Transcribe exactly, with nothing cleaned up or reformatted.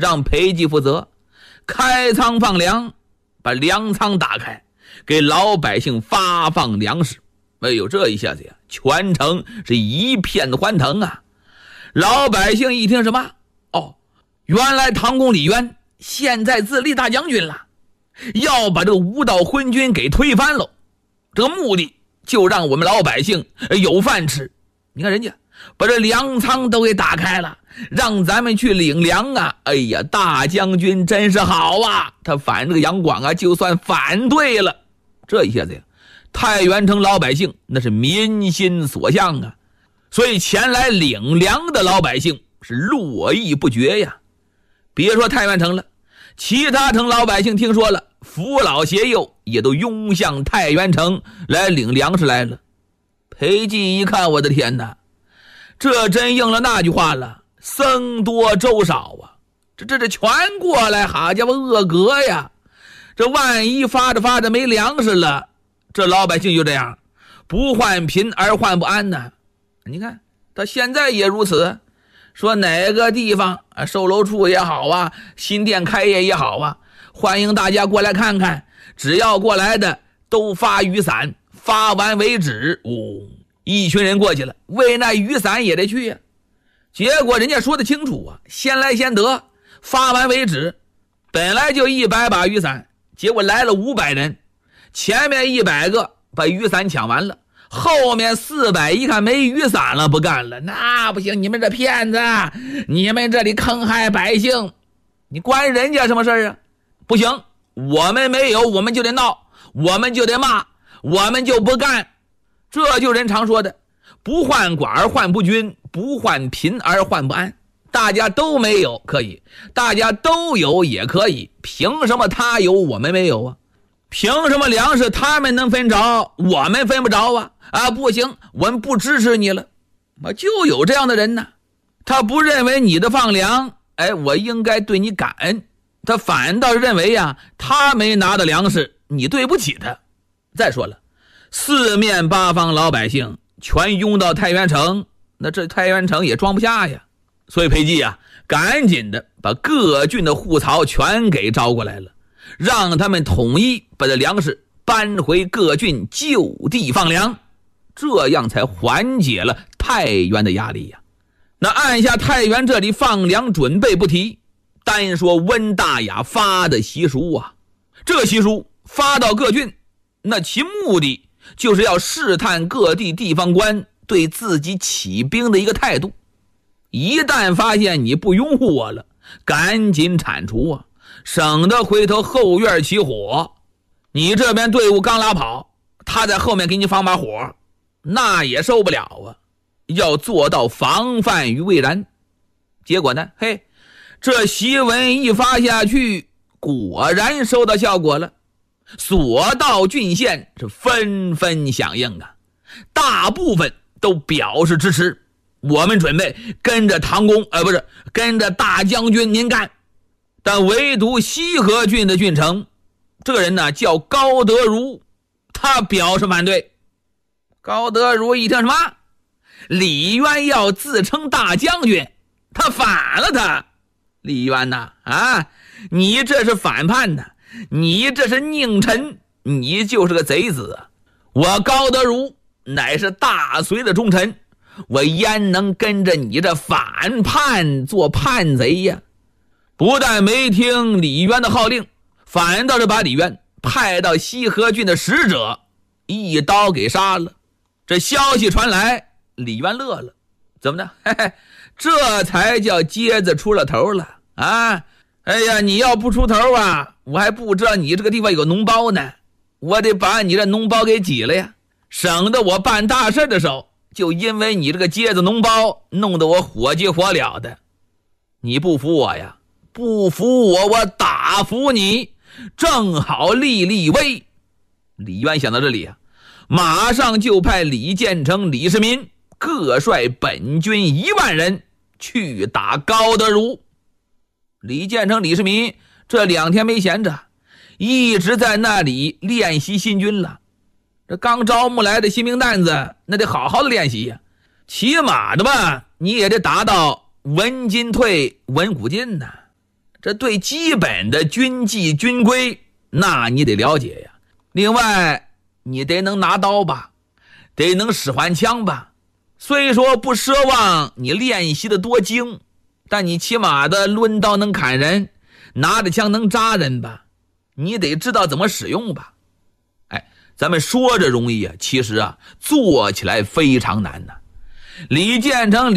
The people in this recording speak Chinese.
让裴寂负责开仓放粮，把粮仓打开，给老百姓发放粮食。哎呦，这一下子呀，全城是一片欢腾啊！老百姓一听什么？哦，原来唐公李渊现在自立大将军了，要把这个无道昏君给推翻了。这个目的就让我们老百姓有饭吃。你看人家把这粮仓都给打开了，让咱们去领粮啊！哎呀，大将军真是好啊！他反这个杨广啊，就算反对了，这一下子呀，太原城老百姓那是民心所向啊，所以前来领粮的老百姓是络绎不绝呀。别说太原城了，其他城老百姓听说了，扶老携幼也都涌向太原城来领粮食来了。裴寂一看，我的天哪，这真应了那句话了，僧多粥少啊！这这这全过来，好家伙，饿嗝呀！这万一发着发着没粮食了，这老百姓就这样，不患贫而患不安呢。你看到现在也如此，说哪个地方售楼处也好啊，新店开业也好啊，欢迎大家过来看看，只要过来的都发雨伞，发完为止。哦，一群人过去了，为那雨伞也得去呀。结果人家说的清楚啊，先来先得，发完为止。本来就一百把雨伞，结果来了五百人，前面一百个把雨伞抢完了，后面四百一看没雨伞了，不干了，那不行，你们这骗子，你们这里坑害百姓，你关人家什么事啊？不行，我们没有，我们就得闹，我们就得骂，我们就不干。这就人常说的，不患寡而患不均，不患贫而患不安。大家都没有可以，大家都有也可以，凭什么他有我们没有啊？凭什么粮食他们能分着，我们分不着啊？啊，不行，我们不支持你了。就有这样的人呢，他不认为你的放粮，哎，我应该对你感恩，他反倒认为呀，他没拿到粮食，你对不起他。再说了，四面八方老百姓全拥到太原城，那这太原城也装不下呀。所以裴寂啊，赶紧的把各郡的户曹全给招过来了，让他们统一把这粮食搬回各郡就地放粮，这样才缓解了太原的压力呀。那按下太原这里放粮准备不提，单说温大雅发的檄书啊，这个檄书发到各郡，那其目的就是要试探各地地方官对自己起兵的一个态度。一旦发现你不拥护我了，赶紧铲除啊，省得回头后院起火，你这边队伍刚拉跑，他在后面给你放把火，那也受不了啊，要做到防范于未然。结果呢，嘿，这檄文一发下去，果然收到效果了，所到郡县是纷纷响应啊，大部分都表示支持，我们准备跟着唐公，呃，不是跟着大将军您干。但唯独西河郡的郡城，这个人呢叫高德儒，他表示反对。高德儒一听什么？李渊要自称大将军，他反了他。李渊呐，啊，你这是反叛呐，你这是佞臣，你就是个贼子啊！我高德儒乃是大隋的忠臣，我焉能跟着你这反叛做叛贼呀？不但没听李渊的号令，反倒是把李渊派到西河郡的使者一刀给杀了。这消息传来，李渊乐了，怎么的？嘿嘿，这才叫疖子出了头了啊！哎呀，你要不出头啊，我还不知道你这个地方有脓包呢，我得把你这脓包给挤了呀，省得我办大事的时候就因为你这个疖子脓包弄得我火急火燎的。你不服我呀？不服我，我打服你，正好立立威。李渊想到这里啊，马上就派李建成、李世民各率本军一万人去打高德儒。李建成、李世民这两天没闲着，一直在那里练习新军了。这刚招募来的新兵蛋子，那得好好的练习呀，起码的吧，你也得达到文金退文武进呐。 这对基本的军纪军规，那你得了解呀。另外，你得能拿刀吧，得能使唤枪吧。虽说不奢望你练习的多精，但你起码的抡刀能砍人，拿着枪能扎人吧，你得知道怎么使用吧。哎，咱们说着容易啊，其实啊，做起来非常难呐。李建成